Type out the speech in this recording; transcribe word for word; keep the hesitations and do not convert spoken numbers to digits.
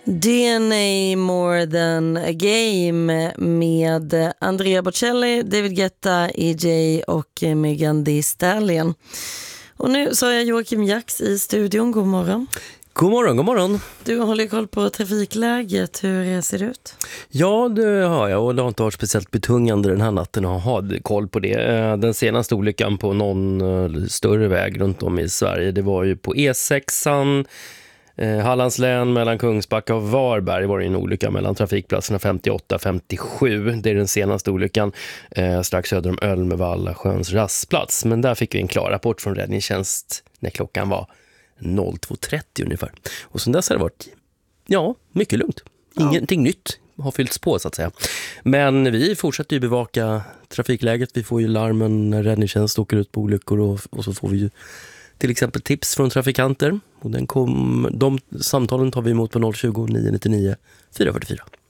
D N A More Than A Game med Andrea Bocelli, David Guetta, E J och Megan Thee Stallion. Och nu så har jag Joakim Jax i studion. God morgon. God morgon, god morgon. Du håller koll på trafikläget. Hur ser det ut? Ja, det har jag, och det har inte varit speciellt betungande den här natten att ha koll på det. Den senaste olyckan på någon större väg runt om i Sverige, det var ju på E sexan, eh, Hallandslän mellan Kungsbacka och Varberg var det en olycka mellan trafikplatserna femtioåtta och femtiosju. Det är den senaste olyckan eh, strax söder om Ölmevalla sjöns rastplats. Men där fick vi en klar rapport från räddningstjänst när klockan var två trettio ungefär. Och sen dess har det varit, ja, mycket lugnt. Ingenting ja. nytt har fyllts på så att säga. Men vi fortsätter ju bevaka trafikläget. Vi får ju larmen när räddningstjänst åker ut på olyckor och, och så får vi ju till exempel tips från trafikanter. Och den kom, de samtalen tar vi emot på noll tjugo, nio nittionio, fyra fyrtiofyra.